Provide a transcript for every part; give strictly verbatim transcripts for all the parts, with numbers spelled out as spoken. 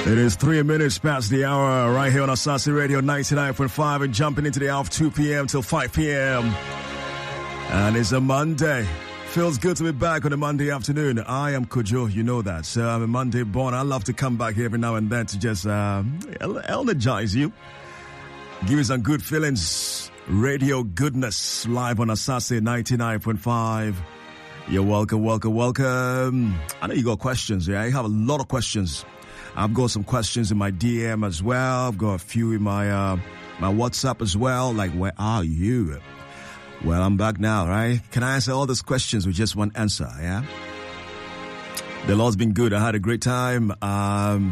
It is three minutes past the hour right here on Asase Radio ninety-nine point five and jumping into the hour of two p.m. till five p.m. And it's a Monday. Feels good to be back on a Monday afternoon. I am Kojo, you know that. So I'm a Monday born. I love to come back here every now and then to just uh, energize you. Give you some good feelings. Radio goodness live on Asase ninety-nine point five. You're welcome, welcome, welcome. I know you got questions, yeah? I have a lot of questions. I've got some questions in my D M as well. I've got a few in my uh, my WhatsApp as well. Like, where are you? Well, I'm back now, right? Can I answer all those questions with just one answer, yeah? The Lord's been good. I had a great time. Um,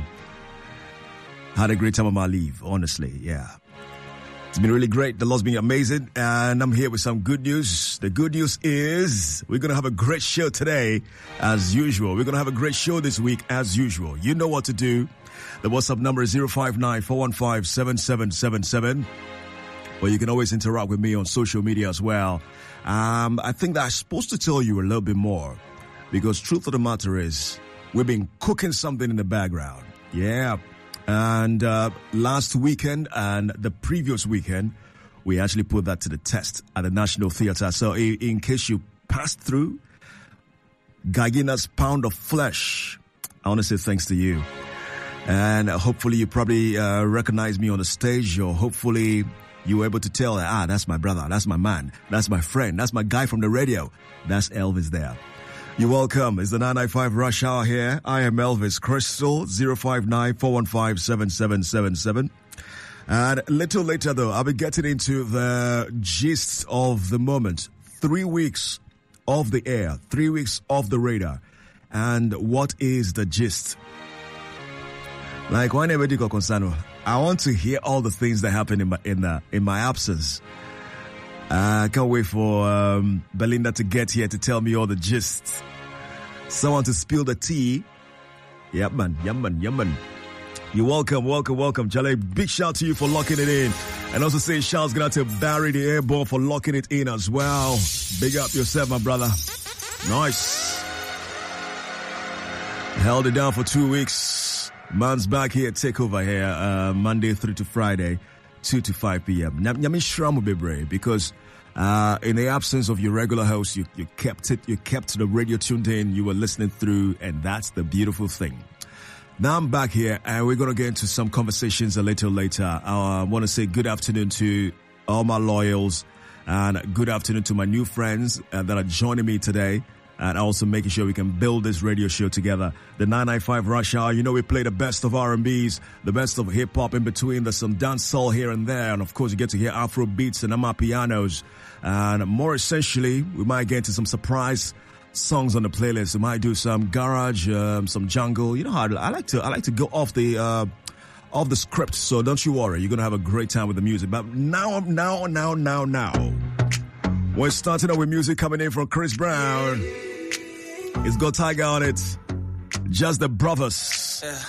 had a great time on my leave, honestly, yeah. It's been really great. The Lord's been amazing. And I'm here with some good news. The good news is we're going to have a great show today, as usual. We're going to have a great show this week, as usual. You know what to do. The WhatsApp number is zero five nine, four one five, seven seven seven seven. Or you can always interact with me on social media as well. Um, I think that I'm supposed to tell you a little bit more. Because truth of the matter is, we've been cooking something in the background. Yeah. And uh, last weekend and the previous weekend, we actually put that to the test at the National Theatre. So in, in case you passed through, Gagina's Pound of Flesh, I want to say thanks to you. And hopefully you probably uh, recognize me on the stage, or hopefully you were able to tell, ah, that's my brother, that's my man, that's my friend, that's my guy from the radio. That's Elvis there. You're welcome. It's the nine ninety-five Rush Hour here. I am Elvis Crystal, zero five nine, four one five, seven seven seven seven. And a little later, though, I'll be getting into the gist of the moment. Three weeks off the air, three weeks off the radar. And what is the gist? Like, whenever you go concerned, I want to hear all the things that happen in my, in the, in my absence. I uh, can't wait for um, Belinda to get here to tell me all the gist. Someone to spill the tea. Yep, man. Yum, man. Yum, man. You're welcome, welcome, welcome. Jale, big shout to you for locking it in. And also say shouts going out to Barry the Airborne for locking it in as well. Big up yourself, my brother. Nice. Held it down for two weeks. Man's back here at Takeover here, uh, Monday through to Friday. two to five p.m. Nyami Shramu Bebre, because uh, in the absence of your regular host, you, you kept it, you kept the radio tuned in, you were listening through, and that's the beautiful thing. Now I'm back here, and we're going to get into some conversations a little later. I uh, want to say good afternoon to all my loyals, and good afternoon to my new friends uh, that are joining me today. And also making sure we can build this radio show together. The nine ninety-five Rush Hour, you know we play the best of R and B's, the best of hip-hop in between. There's some dancehall here and there. And of course, you get to hear Afro beats and Amapianos. And more essentially, we might get into some surprise songs on the playlist. We might do some garage, um, some jungle. You know how I like to, I like to go off the, uh, off the script. So don't you worry. You're going to have a great time with the music. But now, now, now, now, now. We're starting out with music coming in from Chris Brown. It's got Tiger on it. Just the Brothers.